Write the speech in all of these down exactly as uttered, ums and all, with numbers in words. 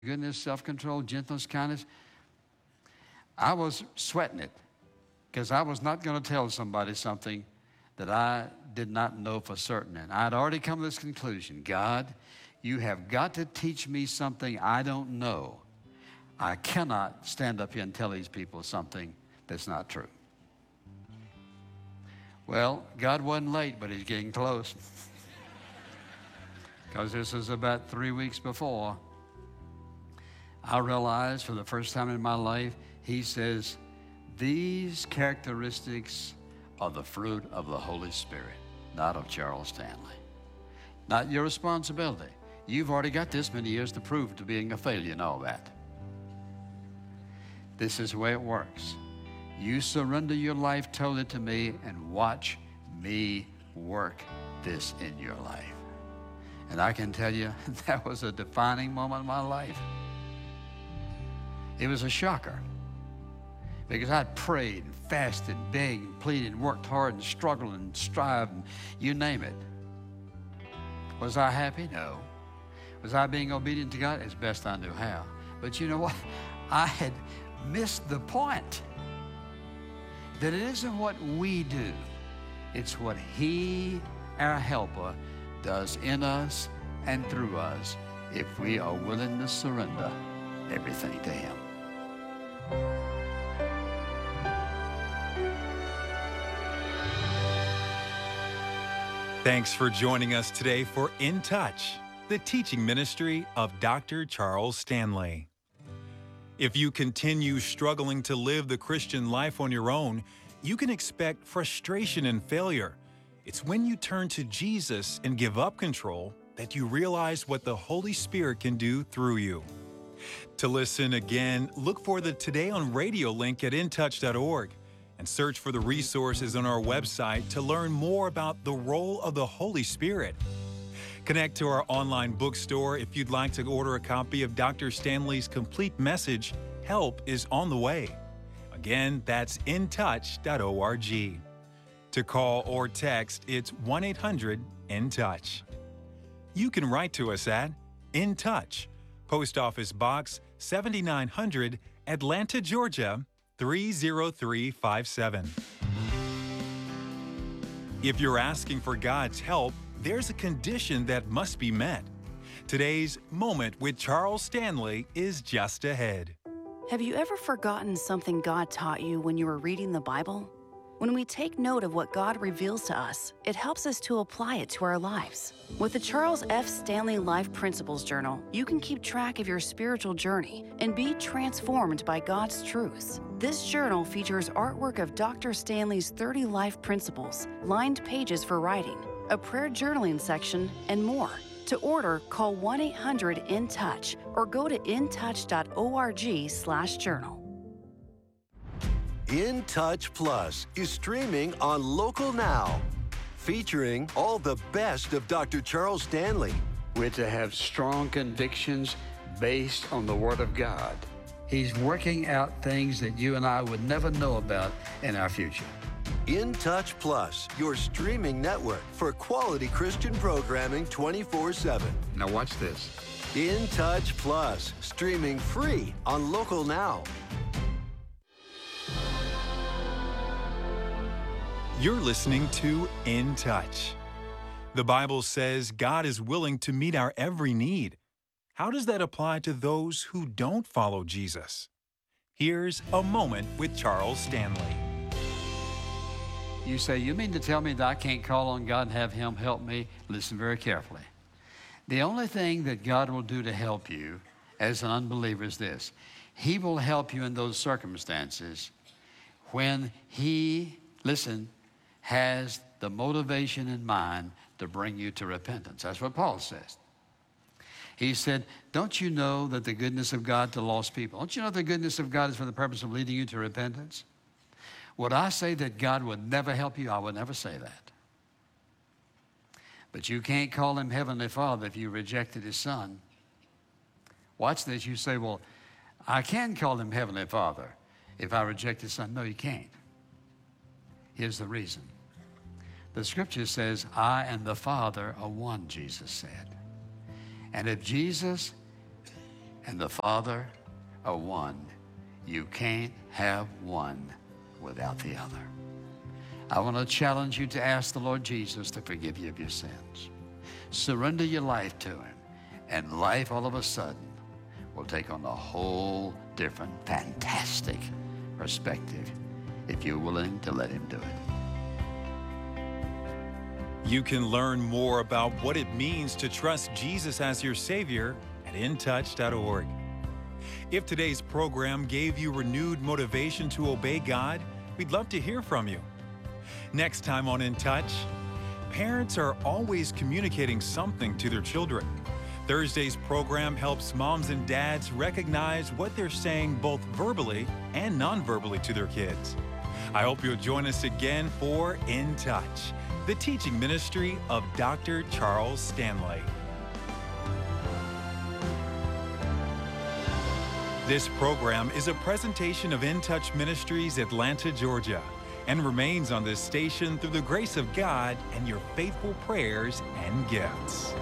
goodness, self-control, gentleness, kindness. I was sweating it because I was not going to tell somebody something that I did not know for certain. And I'd already come to this conclusion: God, you have got to teach me something I don't know. I cannot stand up here and tell these people something that's not true. Well, God wasn't late, but he's getting close. Because this is about three weeks before, I realized for the first time in my life, he says, these characteristics are the fruit of the Holy Spirit, not of Charles Stanley. Not your responsibility. You've already got this many years to prove to being a failure and all that. This is the way it works. You surrender your life totally to me and watch me work this in your life. And I can tell you, that was a defining moment in my life. It was a shocker. Because I'd prayed and fasted, begged and pleaded and worked hard and struggled and strived and you name it. Was I happy? No. Was I being obedient to God? As best I knew how. But you know what? I had missed the point. That it isn't what we do. It's what He, our helper, does in us and through us if we are willing to surrender everything to Him. Thanks for joining us today for In Touch, the teaching ministry of Doctor Charles Stanley. If you continue struggling to live the Christian life on your own, you can expect frustration and failure. It's when you turn to Jesus and give up control that you realize what the Holy Spirit can do through you. To listen again, look for the Today on Radio link at in touch dot org and search for the resources on our website to learn more about the role of the Holy Spirit. Connect to our online bookstore if you'd like to order a copy of Doctor Stanley's complete message, Help is on the Way. Again, that's in touch dot org. To call or text, it's one eight hundred in touch. You can write to us at In Touch, Post Office Box seventy-nine hundred, Atlanta, Georgia three zero three five seven. If you're asking for God's help, there's a condition that must be met. Today's Moment with Charles Stanley is just ahead. Have you ever forgotten something God taught you when you were reading the Bible? When we take note of what God reveals to us, it helps us to apply it to our lives. With the Charles F. Stanley Life Principles Journal, you can keep track of your spiritual journey and be transformed by God's truths. This journal features artwork of Doctor Stanley's thirty life principles, lined pages for writing, a prayer journaling section, and more. To order, call one eight hundred in touch or go to in touch dot org slash journal. In Touch Plus is streaming on Local Now, featuring all the best of Doctor Charles Stanley. We're to have strong convictions based on the Word of God. He's working out things that you and I would never know about in our future. In Touch Plus, your streaming network for quality Christian programming twenty-four seven. Now watch this. In Touch Plus, streaming free on Local Now. You're listening to In Touch. The Bible says God is willing to meet our every need. How does that apply to those who don't follow Jesus? Here's a moment with Charles Stanley. You say, you mean to tell me that I can't call on God and have Him help me? Listen very carefully. The only thing that God will do to help you as an unbeliever is this. He will help you in those circumstances when He, listen, has the motivation in mind to bring you to repentance. That's what Paul says. He said, don't you know that the goodness of God to lost people, don't you know the goodness of God is for the purpose of leading you to repentance? Would I say that God would never help you? I would never say that. But you can't call Him Heavenly Father if you rejected His Son. Watch this. You say, well, I can call Him Heavenly Father if I reject His Son. No, you can't. Here's the reason. The Scripture says, I and the Father are one, Jesus said. And if Jesus and the Father are one. You can't have one without the other. I want to challenge you to ask the Lord Jesus to forgive you of your sins. Surrender your life to him, and life all of a sudden will take on a whole different, fantastic perspective if you're willing to let him do it. You can learn more about what it means to trust Jesus as your Savior at in touch dot org. If today's program gave you renewed motivation to obey God, we'd love to hear from you. Next time on In Touch, parents are always communicating something to their children. Thursday's program helps moms and dads recognize what they're saying both verbally and non-verbally to their kids. I hope you'll join us again for In Touch, the teaching ministry of Doctor Charles Stanley. This program is a presentation of In Touch Ministries, Atlanta, Georgia, and remains on this station through the grace of God and your faithful prayers and gifts.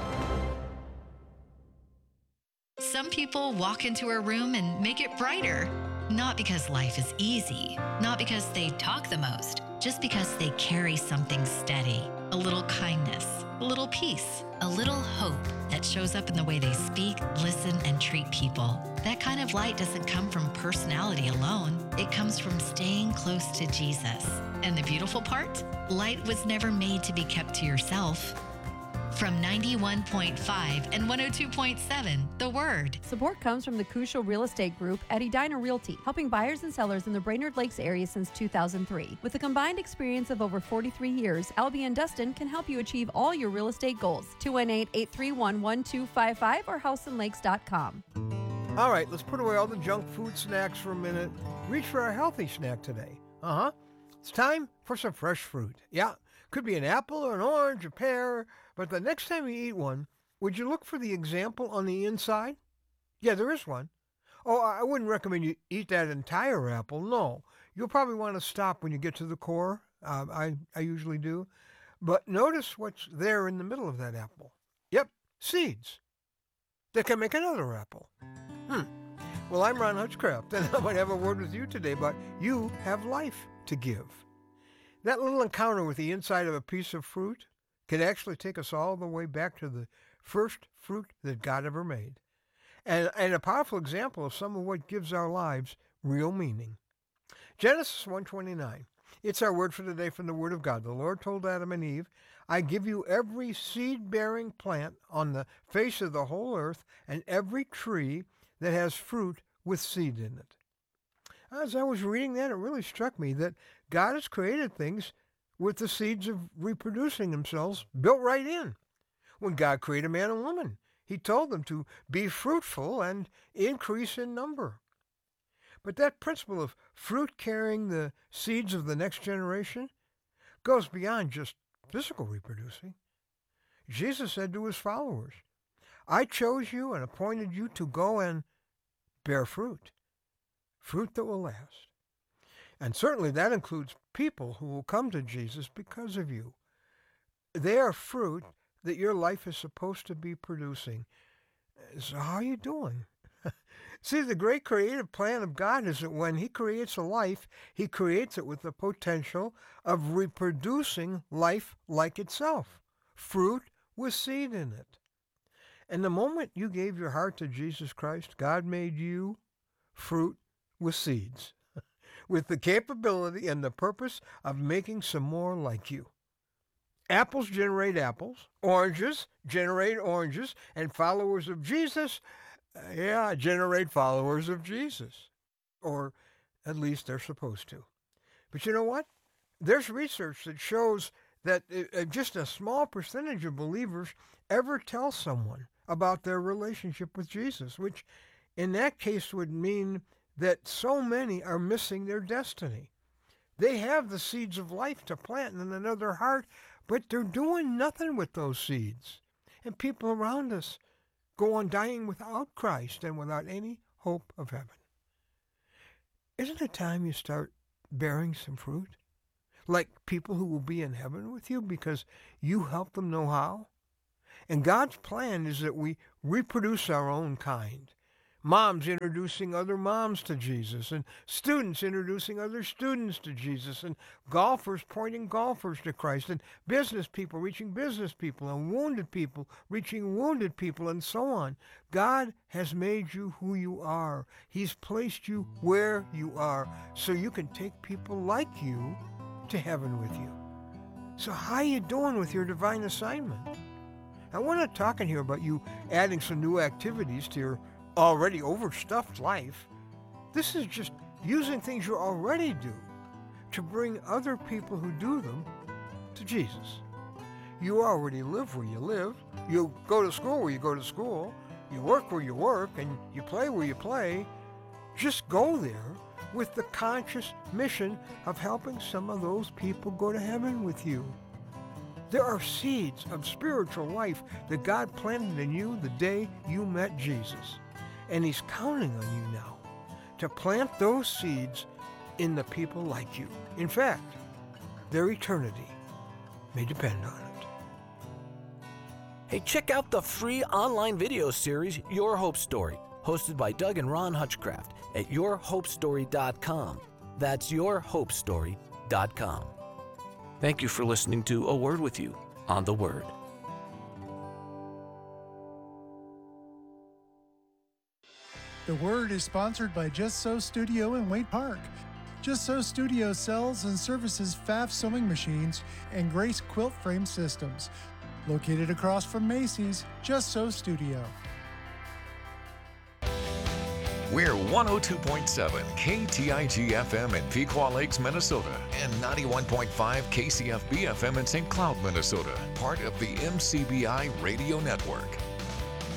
Some people walk into a room and make it brighter, not because life is easy, not because they talk the most, just because they carry something steady, a little kindness, a little peace, a little hope that shows up in the way they speak, listen, and treat people. That kind of light doesn't come from personality alone. It comes from staying close to Jesus. And the beautiful part? Light was never made to be kept to yourself. From ninety-one point five and one oh two point seven, The Word. Support comes from the Crucial Real Estate Group at Edina Realty, helping buyers and sellers in the Brainerd Lakes area since two thousand three. With a combined experience of over forty-three years, Albie and Dustin can help you achieve all your real estate goals. two one eight, eight three one, one two five five or house and lakes dot com. All right, let's put away all the junk food snacks for a minute. Reach for a healthy snack today. Uh-huh. It's time for some fresh fruit. Yeah, could be an apple or an orange, a pear. But the next time you eat one, would you look for the example on the inside? Yeah, there is one. Oh, I wouldn't recommend you eat that entire apple. No, you'll probably want to stop when you get to the core. Uh, I, I usually do. But notice what's there in the middle of that apple. Yep, seeds that can make another apple. Hmm. Well, I'm Ron Hutchcraft, and I might have a word with you today about you have life to give. That little encounter with the inside of a piece of fruit can actually take us all the way back to the first fruit that God ever made. And, and a powerful example of some of what gives our lives real meaning. Genesis one twenty-nine. It's our word for today from the Word of God. The Lord told Adam and Eve, I give you every seed-bearing plant on the face of the whole earth and every tree that has fruit with seed in it. As I was reading that, it really struck me that God has created things with the seeds of reproducing themselves built right in. When God created man and woman, he told them to be fruitful and increase in number. But that principle of fruit carrying the seeds of the next generation goes beyond just physical reproducing. Jesus said to his followers, I chose you and appointed you to go and bear fruit, fruit that will last. And certainly that includes people who will come to Jesus because of you. They are fruit that your life is supposed to be producing. So how are you doing? See, the great creative plan of God is that when he creates a life, he creates it with the potential of reproducing life like itself, fruit with seed in it. And the moment you gave your heart to Jesus Christ, God made you fruit with seeds, with the capability and the purpose of making some more like you. Apples generate apples, oranges generate oranges, and followers of Jesus, uh, yeah, generate followers of Jesus. Or at least they're supposed to. But you know what? There's research that shows that uh, just a small percentage of believers ever tell someone about their relationship with Jesus, which in that case would mean that so many are missing their destiny. They have the seeds of life to plant in another heart, but they're doing nothing with those seeds. And people around us go on dying without Christ and without any hope of heaven. Isn't it time you start bearing some fruit? Like people who will be in heaven with you because you help them know how? And God's plan is that we reproduce our own kind moms introducing other moms to Jesus, and students introducing other students to Jesus, and golfers pointing golfers to Christ, and business people reaching business people, and wounded people reaching wounded people, and so on. God has made you who you are. He's placed you where you are so you can take people like you to heaven with you. So how you doing with your divine assignment? I want to talk in here about you adding some new activities to your already overstuffed life. This is just using things you already do to bring other people who do them to Jesus. You already live where you live. You go to school where you go to school. You work where you work, and you play where you play. Just go there with the conscious mission of helping some of those people go to heaven with you. There are seeds of spiritual life that God planted in you the day you met Jesus. And He's counting on you now to plant those seeds in the people like you. In fact, their eternity may depend on it. Hey, check out the free online video series, Your Hope Story, hosted by Doug and Ron Hutchcraft at your hope story dot com. That's your hope story dot com. Thank you for listening to A Word With You on The Word. The Word is sponsored by Just Sew Studio in Waite Park. Just Sew Studio sells and services F A F sewing machines and Grace quilt frame systems. Located across from Macy's, Just Sew Studio. We're one oh two point seven K T I G F M in Pequot Lakes, Minnesota, and ninety-one point five K C F B F M in Saint Cloud, Minnesota, part of the M C B I Radio Network.